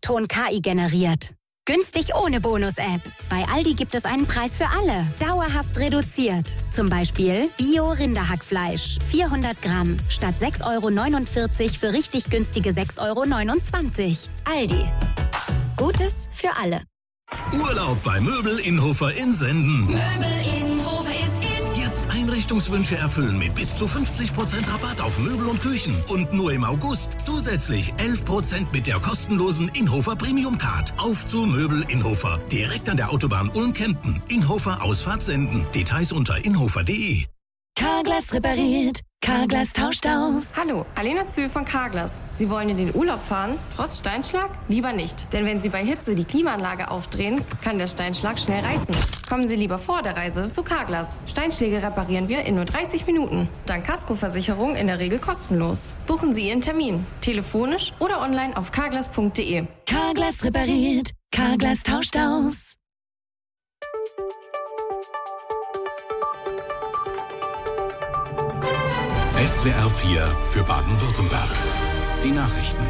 Klingelton KI generiert. Günstig ohne Bonus-App. Bei Aldi gibt es einen Preis für alle. Dauerhaft reduziert. Zum Beispiel Bio-Rinderhackfleisch. 400 Gramm. Statt 6,49 € für richtig günstige 6,29 €. Aldi. Gutes für alle. Urlaub bei Möbel Inhofer in Senden. Möbel Inhofer ist in. Jetzt Einrichtungswünsche erfüllen mit bis zu 50% Rabatt auf Möbel und Küchen. Und nur im August zusätzlich 11% mit der kostenlosen Inhofer Premium Card. Auf zu Möbel Inhofer. Direkt an der Autobahn Ulm-Kempten. Inhofer Ausfahrt Senden. Details unter inhofer.de. Carglass repariert. Carglass tauscht aus. Hallo, Alena Zühl von Carglass. Sie wollen in den Urlaub fahren, trotz Steinschlag? Lieber nicht. Denn wenn Sie bei Hitze die Klimaanlage aufdrehen, kann der Steinschlag schnell reißen. Kommen Sie lieber vor der Reise zu Carglass. Steinschläge reparieren wir in nur 30 Minuten. Dank Kaskoversicherung in der Regel kostenlos. Buchen Sie Ihren Termin. Telefonisch oder online auf carglass.de. Carglass repariert. Carglass tauscht aus. SWR 4 für Baden-Württemberg. Die Nachrichten.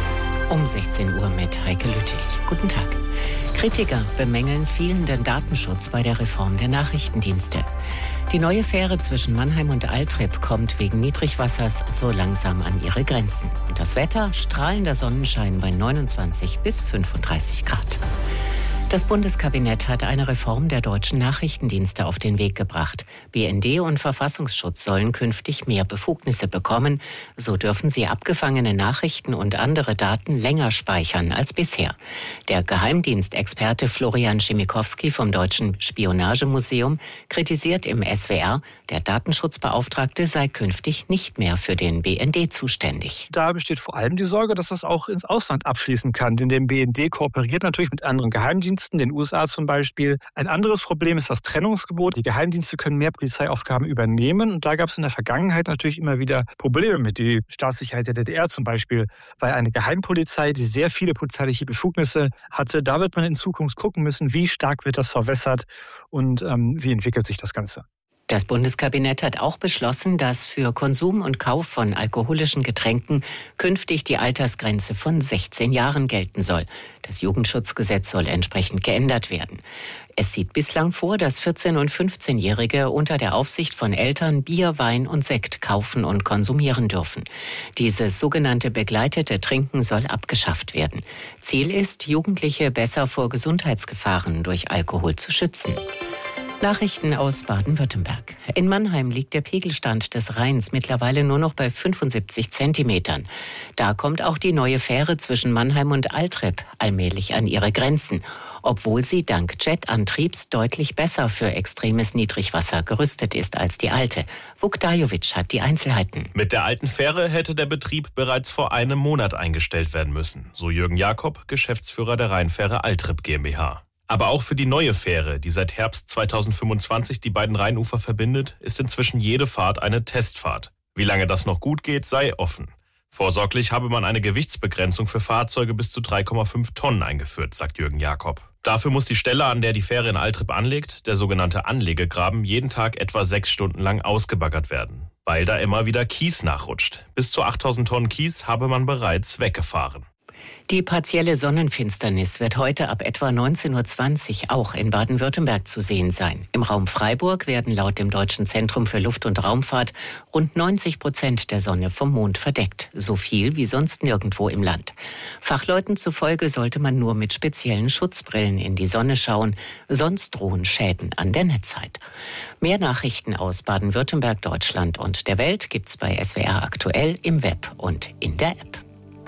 Um 16 Uhr mit Heike Lüttich. Guten Tag. Kritiker bemängeln fehlenden Datenschutz bei der Reform der Nachrichtendienste. Die neue Fähre zwischen Mannheim und Altrip kommt wegen Niedrigwassers so langsam an ihre Grenzen. Und das Wetter, strahlender Sonnenschein bei 29 bis 35 Grad. Das Bundeskabinett hat eine Reform der deutschen Nachrichtendienste auf den Weg gebracht. BND und Verfassungsschutz sollen künftig mehr Befugnisse bekommen. So dürfen sie abgefangene Nachrichten und andere Daten länger speichern als bisher. Der Geheimdienstexperte Florian Schimikowski vom Deutschen Spionagemuseum kritisiert im SWR, der Datenschutzbeauftragte sei künftig nicht mehr für den BND zuständig. Da besteht vor allem die Sorge, dass das auch ins Ausland abfließen kann. Denn der BND kooperiert natürlich mit anderen Geheimdiensten, den USA zum Beispiel. Ein anderes Problem ist das Trennungsgebot. Die Geheimdienste können mehr Polizeiaufgaben übernehmen. Und da gab es in der Vergangenheit natürlich immer wieder Probleme mit der Staatssicherheit der DDR zum Beispiel, weil eine Geheimpolizei, die sehr viele polizeiliche Befugnisse hatte, da wird man in Zukunft gucken müssen, wie stark wird das verwässert und wie entwickelt sich das Ganze. Das Bundeskabinett hat auch beschlossen, dass für Konsum und Kauf von alkoholischen Getränken künftig die Altersgrenze von 16 Jahren gelten soll. Das Jugendschutzgesetz soll entsprechend geändert werden. Es sieht bislang vor, dass 14- und 15-Jährige unter der Aufsicht von Eltern Bier, Wein und Sekt kaufen und konsumieren dürfen. Dieses sogenannte begleitete Trinken soll abgeschafft werden. Ziel ist, Jugendliche besser vor Gesundheitsgefahren durch Alkohol zu schützen. Nachrichten aus Baden-Württemberg. In Mannheim liegt der Pegelstand des Rheins mittlerweile nur noch bei 75 Zentimetern. Da kommt auch die neue Fähre zwischen Mannheim und Altrip allmählich an ihre Grenzen, obwohl sie dank Jetantriebs deutlich besser für extremes Niedrigwasser gerüstet ist als die alte. Vukdajovic hat die Einzelheiten. Mit der alten Fähre hätte der Betrieb bereits vor einem Monat eingestellt werden müssen, so Jürgen Jakob, Geschäftsführer der Rheinfähre Altrip GmbH. Aber auch für die neue Fähre, die seit Herbst 2025 die beiden Rheinufer verbindet, ist inzwischen jede Fahrt eine Testfahrt. Wie lange das noch gut geht, sei offen. Vorsorglich habe man eine Gewichtsbegrenzung für Fahrzeuge bis zu 3,5 Tonnen eingeführt, sagt Jürgen Jakob. Dafür muss die Stelle, an der die Fähre in Altrip anlegt, der sogenannte Anlegegraben, jeden Tag etwa 6 Stunden lang ausgebaggert werden, weil da immer wieder Kies nachrutscht. Bis zu 8.000 Tonnen Kies habe man bereits weggefahren. Die partielle Sonnenfinsternis wird heute ab etwa 19:20 Uhr auch in Baden-Württemberg zu sehen sein. Im Raum Freiburg werden laut dem Deutschen Zentrum für Luft- und Raumfahrt rund 90% der Sonne vom Mond verdeckt. So viel wie sonst nirgendwo im Land. Fachleuten zufolge sollte man nur mit speziellen Schutzbrillen in die Sonne schauen, sonst drohen Schäden an der Netzhaut. Mehr Nachrichten aus Baden-Württemberg, Deutschland und der Welt gibt's bei SWR aktuell im Web und in der App.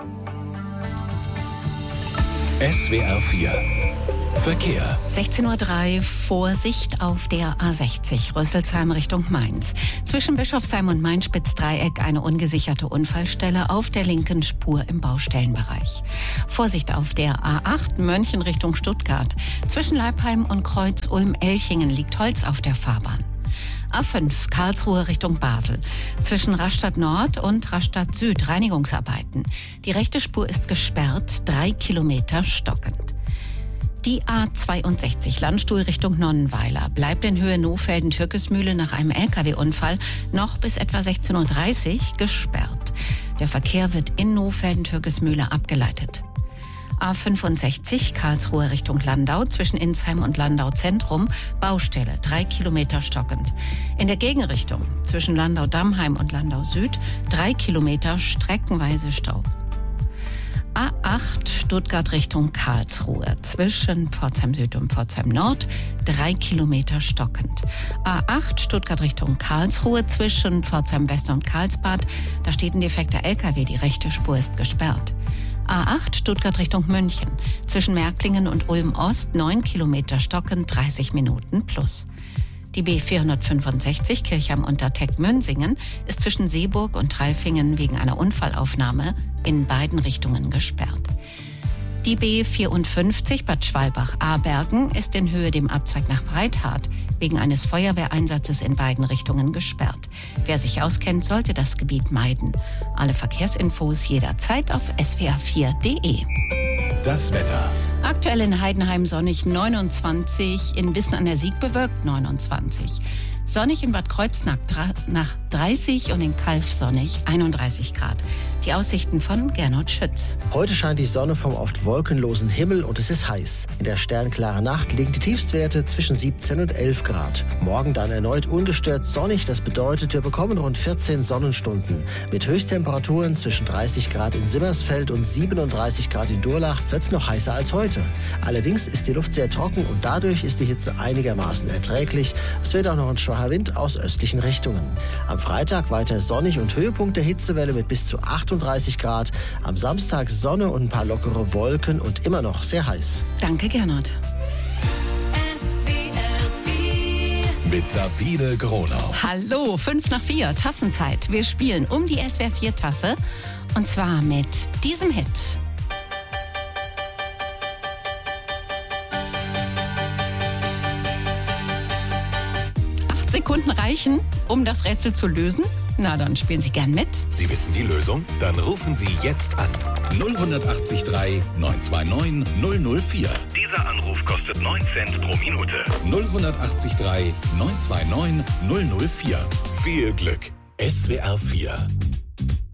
SWR 4 Verkehr. 16:03 Uhr, Vorsicht auf der A60 Rüsselsheim Richtung Mainz. Zwischen Bischofsheim und Main-Spitz-Dreieck eine ungesicherte Unfallstelle auf der linken Spur im Baustellenbereich. Vorsicht auf der A8 Mönchen Richtung Stuttgart. Zwischen Leipheim und Kreuz-Ulm-Elchingen liegt Holz auf der Fahrbahn. A5 Karlsruhe Richtung Basel. Zwischen Rastatt Nord und Rastatt Süd Reinigungsarbeiten. Die rechte Spur ist gesperrt, 3 Kilometer stockend. Die A62 Landstuhl Richtung Nonnenweiler bleibt in Höhe Nohfelden-Türkesmühle nach einem LKW-Unfall noch bis etwa 16:30 Uhr gesperrt. Der Verkehr wird in Nohfelden-Türkesmühle abgeleitet. A65 Karlsruhe Richtung Landau zwischen Insheim und Landau Zentrum, Baustelle, 3 Kilometer stockend. In der Gegenrichtung zwischen Landau-Dammheim und Landau Süd 3 Kilometer streckenweise Stau. A8 Stuttgart Richtung Karlsruhe zwischen Pforzheim Süd und Pforzheim Nord 3 Kilometer stockend. A8 Stuttgart Richtung Karlsruhe zwischen Pforzheim West und Karlsbad, da steht ein defekter LKW, die rechte Spur ist gesperrt. A8 Stuttgart Richtung München zwischen Märklingen und Ulm Ost 9 Kilometer stockend, 30 Minuten plus. Die B465 Kirchheim-Unterteck-Mönsingen ist zwischen Seeburg und Treifingen wegen einer Unfallaufnahme in beiden Richtungen gesperrt. Die B54 Bad Schwalbach-Abergen ist in Höhe dem Abzweig nach Breithart wegen eines Feuerwehreinsatzes in beiden Richtungen gesperrt. Wer sich auskennt, sollte das Gebiet meiden. Alle Verkehrsinfos jederzeit auf swr4.de. Das Wetter. Aktuell in Heidenheim sonnig 29, in Wissen an der Sieg bewölkt 29. Sonnig in Bad Kreuznach 30 und in Calw sonnig 31 Grad. Die Aussichten von Gernot Schütz. Heute scheint die Sonne vom oft wolkenlosen Himmel und es ist heiß. In der sternklaren Nacht liegen die Tiefstwerte zwischen 17 und 11 Grad. Morgen dann erneut ungestört sonnig. Das bedeutet, wir bekommen rund 14 Sonnenstunden. Mit Höchsttemperaturen zwischen 30 Grad in Simmersfeld und 37 Grad in Durlach wird es noch heißer als heute. Allerdings ist die Luft sehr trocken und dadurch ist die Hitze einigermaßen erträglich. Es wird auch noch ein schwacher Wind aus östlichen Richtungen. Am Freitag weiter sonnig und Höhepunkt der Hitzewelle mit bis zu 38 Grad. Am Samstag Sonne und ein paar lockere Wolken und immer noch sehr heiß. Danke, Gernot. Mit Sabine Gronau. Hallo, 3:55, Tassenzeit. Wir spielen um die SWR4-Tasse und zwar mit diesem Hit. 8 Sekunden reichen, um das Rätsel zu lösen. Na, dann spielen Sie gern mit. Sie wissen die Lösung? Dann rufen Sie jetzt an. 0183 929 004. Dieser Anruf kostet 9 Cent pro Minute. 0183 929 004. Viel Glück. SWR 4